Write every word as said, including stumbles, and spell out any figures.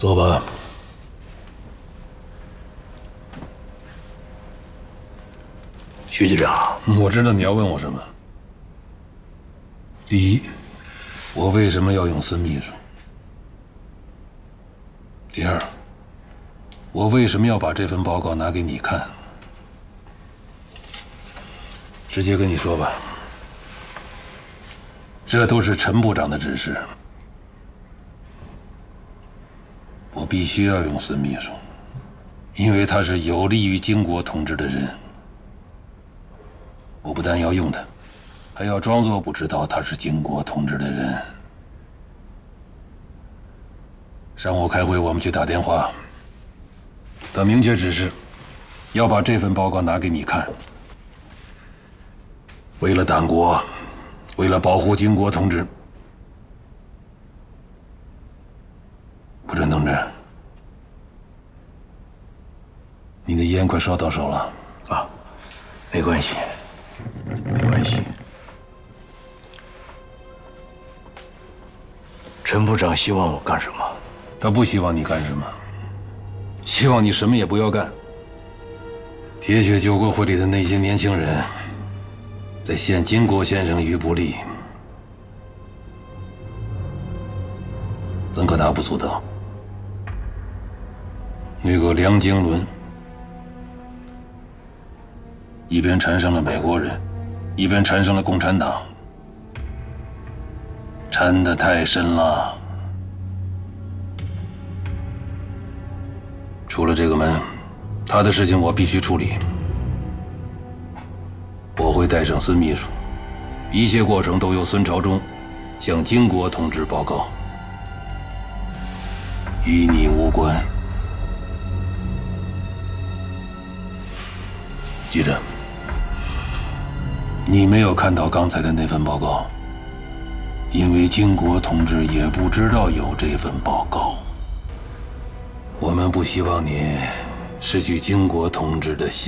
坐吧。 徐局长， 我知道你要问我什么。第一，我为什么要用孙秘书？第二，我为什么要把这份报告拿给你看？直接跟你说吧，这都是陈部长的指示。我必须要用孙秘书，因为他是有利于经国统治的人。我不但要用他，还要装作不知道他是经国统治的人。上午开会，我们去打电话，他明确指示要把这份报告拿给你看。为了党国，为了保护经国同志，顾震同志，你的烟快烧到手了啊，没关系，没关系。陈部长希望我干什么？ 他不希望你干什么，希望你什么也不要干。铁血救国会里的那些年轻人，在陷经国先生于不利，怎可大不足道？那个梁经纶，一边缠上了美国人，一边缠上了共产党，缠得太深了。出了这个门，他的事情我必须处理。我会带上孙秘书，一切过程都由孙朝忠向经国同志报告，与你无关。记着，你没有看到刚才的那份报告，因为经国同志也不知道有这份报告。我们不希望你失去经国同志的信